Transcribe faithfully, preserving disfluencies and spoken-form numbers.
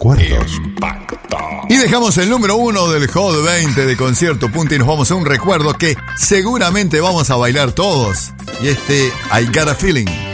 recuerdos. Impacto. Y dejamos el número uno del Hot veinte de Concierto Punta y nos vamos a un recuerdo que seguramente vamos a bailar todos. Y este I Got a Feeling.